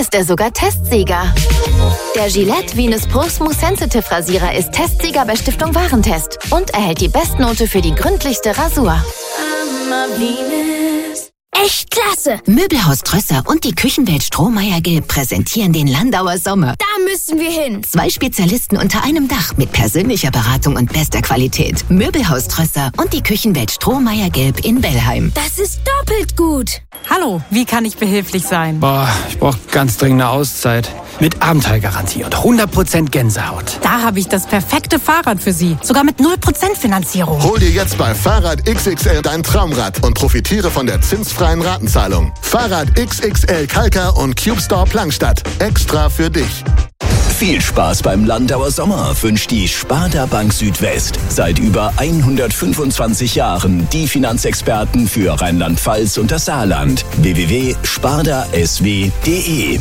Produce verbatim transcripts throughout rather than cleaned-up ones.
ist er sogar Testsieger. Der Gillette Venus Pro Smooth Sensitive Rasierer ist Testsieger bei Stiftung Warentest und erhält die Bestnote für die gründlichste Rasur. Echt klasse! Möbelhaus Trösser und die Küchenwelt Strohmeier Gilb präsentieren den Landauer Sommer. Da müssen wir hin. Zwei Spezialisten unter einem Dach mit persönlicher Beratung und bester Qualität. Möbelhaus Trösser und die Küchenwelt Strohmeier Gilb in Bellheim. Das ist doppelt gut. Hallo, wie kann ich behilflich sein? Boah, ich brauche ganz dringend eine Auszeit. Mit Abenteuergarantie und hundert Prozent Gänsehaut. Da habe ich das perfekte Fahrrad für Sie. Sogar mit null Prozent Finanzierung. Hol dir jetzt bei Fahrrad X X L dein Traumrad und profitiere von der zinsfreien Ratenzahlung. Fahrrad X X L Kalka und CubeStore Plankstadt. Extra für dich. Viel Spaß beim Landauer Sommer wünscht die Sparda Bank Südwest. Seit über hundertfünfundzwanzig Jahren die Finanzexperten für Rheinland-Pfalz und das Saarland. w w w punkt sparda s w punkt d e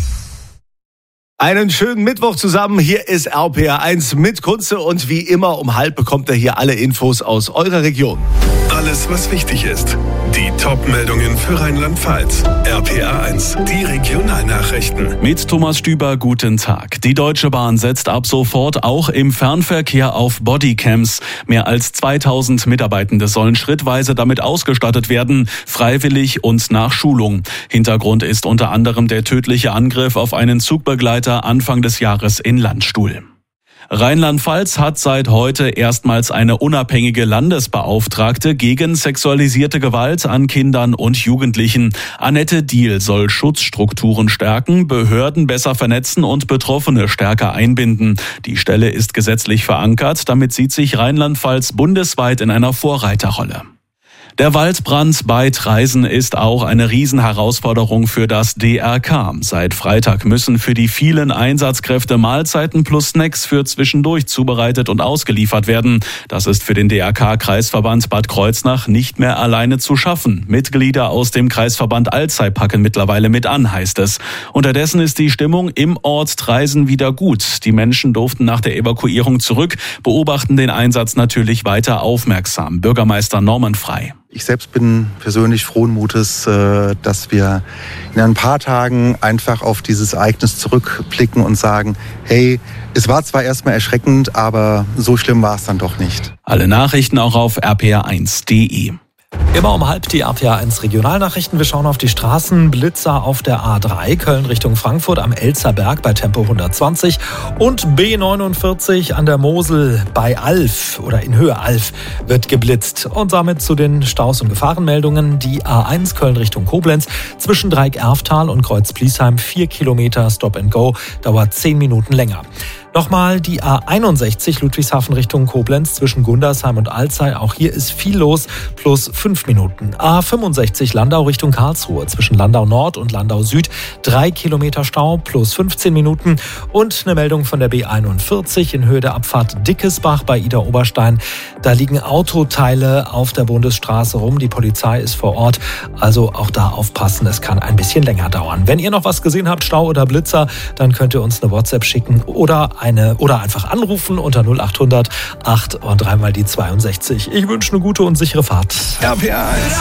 Einen schönen Mittwoch zusammen. Hier ist R P R eins mit Kunze und wie immer um halb bekommt er hier alle Infos aus eurer Region. Alles, was wichtig ist. Die Top-Meldungen für Rheinland-Pfalz. R P R eins, die Regionalnachrichten. Mit Thomas Stüber, guten Tag. Die Deutsche Bahn setzt ab sofort auch im Fernverkehr auf Bodycams. Mehr als zweitausend Mitarbeitende sollen schrittweise damit ausgestattet werden, freiwillig und nach Schulung. Hintergrund ist unter anderem der tödliche Angriff auf einen Zugbegleiter Anfang des Jahres in Landstuhl. Rheinland-Pfalz hat seit heute erstmals eine unabhängige Landesbeauftragte gegen sexualisierte Gewalt an Kindern und Jugendlichen. Annette Diehl soll Schutzstrukturen stärken, Behörden besser vernetzen und Betroffene stärker einbinden. Die Stelle ist gesetzlich verankert, damit sieht sich Rheinland-Pfalz bundesweit in einer Vorreiterrolle. Der Waldbrand bei Traisen ist auch eine Riesenherausforderung für das D R K. Seit Freitag müssen für die vielen Einsatzkräfte Mahlzeiten plus Snacks für zwischendurch zubereitet und ausgeliefert werden. Das ist für den D R K-Kreisverband Bad Kreuznach nicht mehr alleine zu schaffen. Mitglieder aus dem Kreisverband Alzey packen mittlerweile mit an, heißt es. Unterdessen ist die Stimmung im Ort Traisen wieder gut. Die Menschen durften nach der Evakuierung zurück, beobachten den Einsatz natürlich weiter aufmerksam. Bürgermeister Norman Frei. Ich selbst bin persönlich frohen Mutes, dass wir in ein paar Tagen einfach auf dieses Ereignis zurückblicken und sagen, hey, es war zwar erstmal erschreckend, aber so schlimm war es dann doch nicht. Alle Nachrichten auch auf r p r eins punkt d e. Immer um halb die R P R eins Regionalnachrichten. Wir schauen auf die Straßen. Blitzer auf der A drei, Köln Richtung Frankfurt am Elzerberg bei Tempo hundertzwanzig und B neunundvierzig an der Mosel bei Alf oder in Höhe Alf wird geblitzt. Und damit zu den Staus- und Gefahrenmeldungen. Die A eins Köln Richtung Koblenz zwischen Dreieck-Erftal und Kreuz-Bliesheim vier Kilometer Stop and Go, dauert zehn Minuten länger. Nochmal die A einundsechzig Ludwigshafen Richtung Koblenz zwischen Gundersheim und Alzey. Auch hier ist viel los, plus fünf Minuten. A fünfundsechzig Landau Richtung Karlsruhe zwischen Landau Nord und Landau Süd. Drei Kilometer Stau, plus fünfzehn Minuten. Und eine Meldung von der B einundvierzig in Höhe der Abfahrt Dickesbach bei Ida Oberstein. Da liegen Autoteile auf der Bundesstraße rum. Die Polizei ist vor Ort. Also auch da aufpassen, es kann ein bisschen länger dauern. Wenn ihr noch was gesehen habt, Stau oder Blitzer, dann könnt ihr uns eine WhatsApp schicken oder eine oder einfach anrufen unter null achthundert acht und dreimal die zweiundsechzig. Ich wünsche eine gute und sichere Fahrt. R P R eins.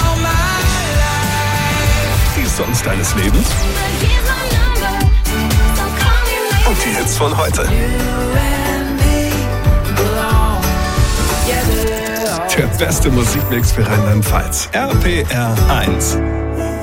Die Songs deines Lebens. Und die Hits von heute. Der beste Musikmix für Rheinland-Pfalz. R P R eins.